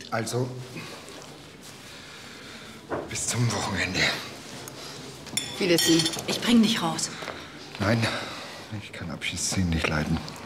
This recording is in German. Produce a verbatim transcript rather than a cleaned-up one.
Also, bis zum Wochenende. Wiedersehen. Ich bring dich raus. Nein, ich kann Abschiedsszenen nicht leiden.